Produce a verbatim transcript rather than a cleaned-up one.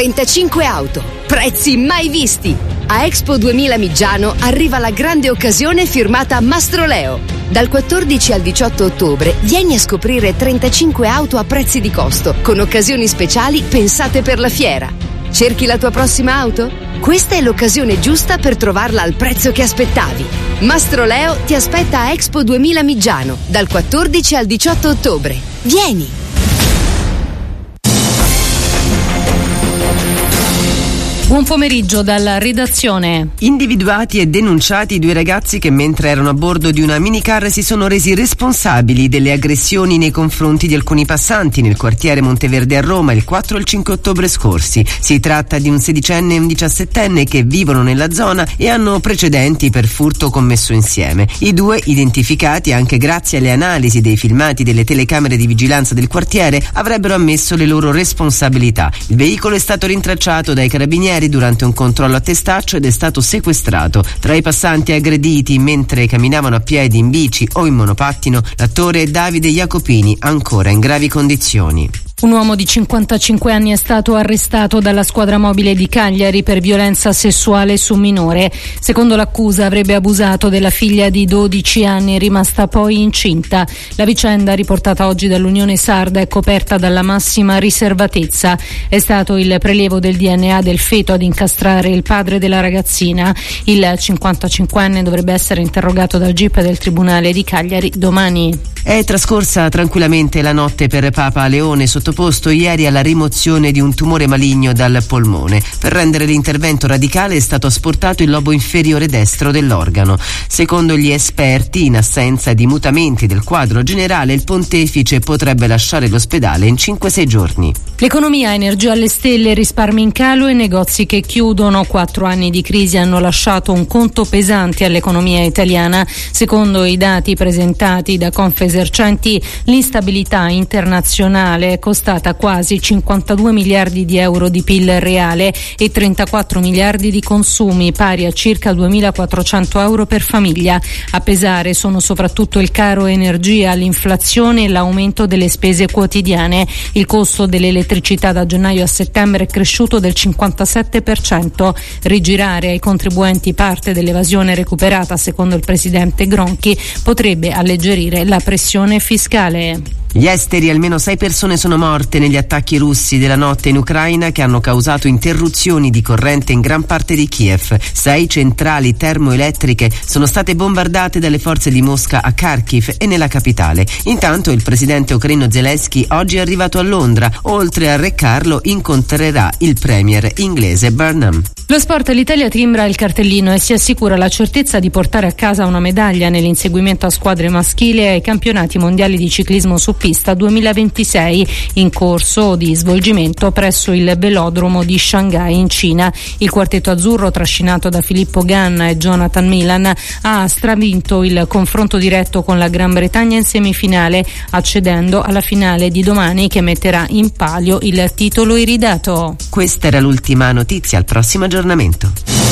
trentacinque auto, prezzi mai visti. A Expo duemila Miggiano arriva la grande occasione firmata Mastroleo. Dal quattordici al diciotto ottobre vieni a scoprire trentacinque auto a prezzi di costo, con occasioni speciali pensate per la fiera. Cerchi la tua prossima auto? Questa è l'occasione giusta per trovarla al prezzo che aspettavi. Mastroleo ti aspetta a Expo duemila Miggiano, dal quattordici al diciotto ottobre. Vieni! Buon pomeriggio dalla redazione. Individuati e denunciati due ragazzi che mentre erano a bordo di una minicar si sono resi responsabili delle aggressioni nei confronti di alcuni passanti nel quartiere Monteverde a Roma il quattro e il cinque ottobre scorsi. Si tratta di un sedicenne e un diciassettenne che vivono nella zona e hanno precedenti per furto commesso insieme. I due, identificati anche grazie alle analisi dei filmati delle telecamere di vigilanza del quartiere, avrebbero ammesso le loro responsabilità. Il veicolo è stato rintracciato dai carabinieri durante un controllo a testaccio ed è stato sequestrato. Tra i passanti aggrediti mentre camminavano a piedi, in bici o in monopattino, l'attore Davide Jacopini, ancora in gravi condizioni. Un uomo di cinquantacinque anni è stato arrestato dalla squadra mobile di Cagliari per violenza sessuale su minore. Secondo l'accusa avrebbe abusato della figlia di dodici anni, rimasta poi incinta. La vicenda, riportata oggi dall'Unione Sarda, è coperta dalla massima riservatezza. È stato il prelievo del D N A del feto ad incastrare il padre della ragazzina. Il cinquantacinquenne dovrebbe essere interrogato dal G I P del Tribunale di Cagliari domani. È trascorsa tranquillamente la notte per Papa Leone, sottoposto ieri alla rimozione di un tumore maligno dal polmone. Per rendere l'intervento radicale è stato asportato il lobo inferiore destro dell'organo. Secondo gli esperti, in assenza di mutamenti del quadro generale, il pontefice potrebbe lasciare l'ospedale in cinque sei giorni. L'economia, energia alle stelle, risparmi in calo e negozi che chiudono. Quattro anni di crisi hanno lasciato un conto pesante all'economia italiana. Secondo i dati presentati da Confesercenti, l'instabilità internazionale è costata quasi cinquantadue miliardi di euro di P I L reale e trentaquattro miliardi di consumi, pari a circa duemilaquattrocento euro per famiglia. A pesare sono soprattutto il caro energia, l'inflazione e l'aumento delle spese quotidiane. Il costo dell'elettricità da gennaio a settembre è cresciuto del cinquantasette per cento. Rigirare ai contribuenti parte dell'evasione recuperata, secondo il presidente Gronchi, potrebbe alleggerire la pressione fiscale. Gli esteri, almeno sei persone sono morte negli attacchi russi della notte in Ucraina che hanno causato interruzioni di corrente in gran parte di Kiev. Sei centrali termoelettriche sono state bombardate dalle forze di Mosca a Kharkiv e nella capitale. Intanto il presidente ucraino Zelensky oggi è arrivato a Londra. Oltre a Re Carlo incontrerà il premier inglese Burnham. Lo sport, l'Italia timbra il cartellino e si assicura la certezza di portare a casa una medaglia nell'inseguimento a squadre maschili ai campionati mondiali di ciclismo su pista duemilaventisei, in corso di svolgimento presso il velodromo di Shanghai in Cina. Il quartetto azzurro, trascinato da Filippo Ganna e Jonathan Milan, ha stravinto il confronto diretto con la Gran Bretagna in semifinale, accedendo alla finale di domani che metterà in palio il titolo iridato. Questa era l'ultima notizia, al prossimo aggiornamento.